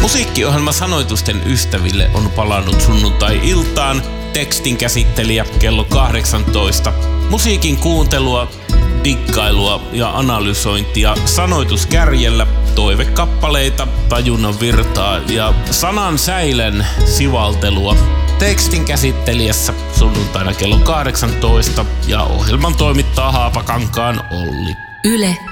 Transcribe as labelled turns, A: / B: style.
A: Musiikkiohjelma Sanoitusten ystäville on palannut sunnuntai-iltaan. Tekstin käsittelijä kello 18. Musiikin kuuntelua, diggailua ja analysointia sanoituskärjellä, toivekappaleita, tajunnan virtaa ja sanan säilen sivaltelua. Tekstin käsittelijässä sunnuntaina kello 18 ja ohjelman toimittaa Haapakankaan Olli.
B: Yle